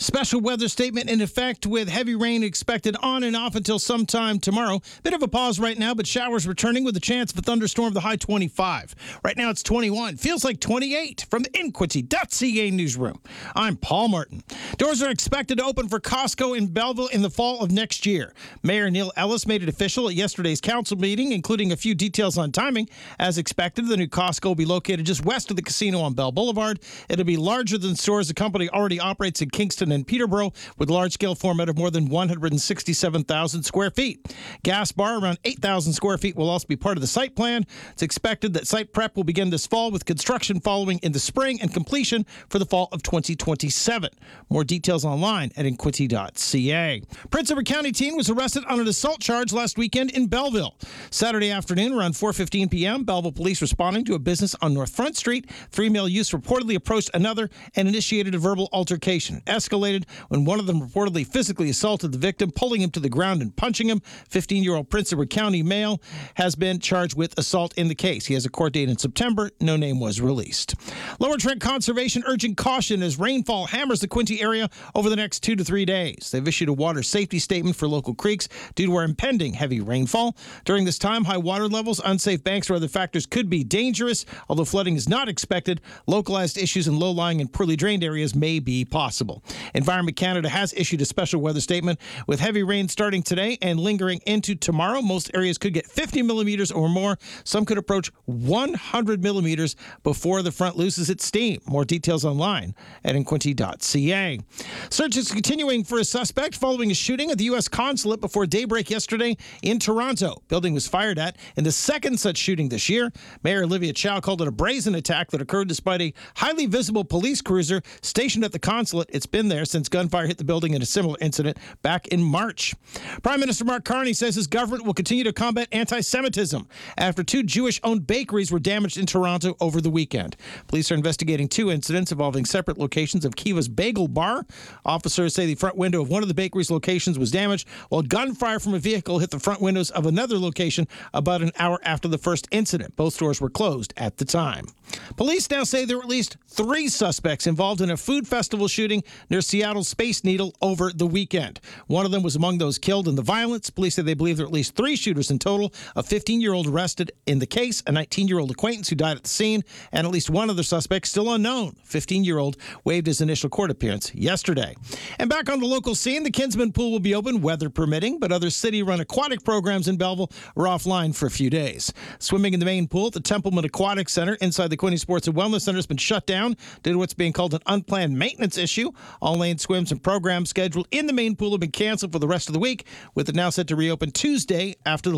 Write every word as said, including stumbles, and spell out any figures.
Special weather statement in effect with heavy rain expected on and off until sometime tomorrow. Bit of a pause right now, but showers returning with a chance of a thunderstorm, the high twenty-five. Right now it's twenty-one. Feels like twenty-eight. From the Inquity dot C A newsroom, I'm Paul Martin. Doors are expected to open for Costco in Belleville in the fall of next year. Mayor Neil Ellis made it official at yesterday's council meeting, including a few details on timing. As expected, the new Costco will be located just west of the casino on Bell Boulevard. It'll be larger than stores the company already operates in Kingston and Peterborough, with large-scale format of more than one hundred sixty-seven thousand square feet. Gas bar around eight thousand square feet will also be part of the site plan. It's expected that site prep will begin this fall, with construction following in the spring and completion for the fall of twenty twenty-seven. More details online at Inquity dot C A. Prince Edward County teen was arrested on an assault charge last weekend in Belleville. Saturday afternoon around four fifteen p.m., Belleville police responding to a business on North Front Street. Three male youths reportedly approached another and initiated a verbal altercation. It escalated when one of them reportedly physically assaulted the victim, pulling him to the ground and punching him. fifteen-year-old Prince Edward County male has been charged with assault in the case. He has a court date in September. No name was released. Lower Trent Conservation urging caution as rainfall hammers the Quinte area over the next two to three days. They've issued a water safety statement for local creeks due to our impending heavy rainfall. During this time, high water levels, unsafe banks, or other factors could be dangerous. Although flooding is not expected, localized issues in low-lying and poorly drained areas may be possible. Environment Canada has issued a special weather statement with heavy rain starting today and lingering into tomorrow. Most areas could get fifty millimeters or more. Some could approach one hundred millimeters before the front loses its steam. More details online at Inquity dot C A. Search is continuing for a suspect following a shooting at the U S consulate before daybreak yesterday in Toronto. Building was fired at in the second such shooting this year. Mayor Olivia Chow called it a brazen attack that occurred despite a highly visible police cruiser stationed at the consulate. It's been there since gunfire hit the building in a similar incident back in March. Prime Minister Mark Carney says his government will continue to combat anti-Semitism after two Jewish-owned bakeries were damaged in Toronto over the weekend. Police are investigating two incidents involving separate locations of Kiva's Bagel Bar. Officers say the front window of one of the bakery's locations was damaged, while gunfire from a vehicle hit the front windows of another location about an hour after the first incident. Both stores were closed at the time. Police now say there were at least three suspects involved in a food festival shooting near Seattle's Space Needle over the weekend. One of them was among those killed in the violence. Police say they believe there are at least three shooters in total. A fifteen-year-old arrested in the case, a nineteen-year-old acquaintance who died at the scene, and at least one other suspect still unknown. fifteen-year-old waived his initial court appearance yesterday. And back on the local scene, the Kinsman Pool will be open, weather permitting, but other city-run aquatic programs in Belleville are offline for a few days. Swimming in the main pool at the Templeman Aquatic Center inside the Quinte Sports and Wellness Center has been shut down due to what's being called an unplanned maintenance issue. All lane swims and programs scheduled in the main pool have been canceled for the rest of the week, with it now set to reopen Tuesday after the